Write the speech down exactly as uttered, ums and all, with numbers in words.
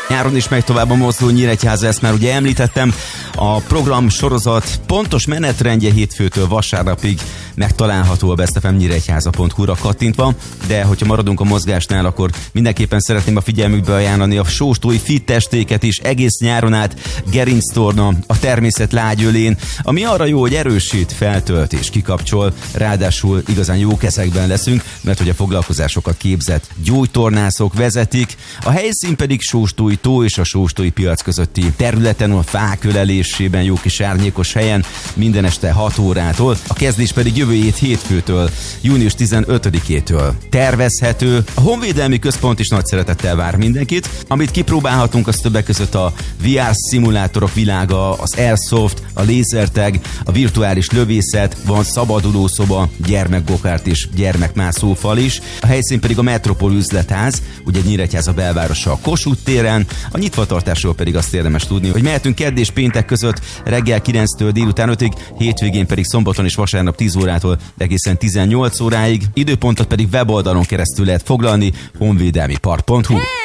Nyáron is megy tovább a Mozdulj Nyíregyháza, ezt már ugye említettem. A program sorozat pontos menetrendje hétfőtől vasárnapig megtalálható a best f m nyíregyháza pont hu ra kattintva, de hogyha maradunk a mozgásnál, akkor mindenképpen szeretném a figyelmükbe ajánlani a sóstói fit estéket is egész nyáron át gerinctorna a természet lágyölén, ami arra jó, hogy erősít, feltölt és kikapcsol, ráadásul igazán jó kezekben leszünk, mert hogy a foglalkozásokat képzett gyógytornászok vezetik, a helyszín pedig Sóstói tó és a Sóstói piac közötti területen, a fák ölelésében, jó kis árnyékos helyen, minden este hat órától, a kezdés pedig jövő hét hétfőtől, június tizenötödikétől tervezhető. A Honvédelmi Központ is nagy szeretettel vár mindenkit. Amit kipróbálhatunk, az többek között a vé er szimulátorok világa, az Airsoft, a lasertag, a virtuális lövészet, van szabadulószoba, gyermekgokárt és gyermekmászófal is. A helyszín pedig a Metropol üzletház, ugye Nyíregyháza belvárosa a Kossuth téren. A nyitvatartásról pedig azt érdemes tudni, hogy mehetünk kedd és péntek között reggel kilenctől délután ötig, hétvégén pedig szombaton és vasárnap tíz órától egészen tizennyolc óráig. Időpontot pedig weboldalon keresztül lehet foglalni, honvédelmi park pont hu.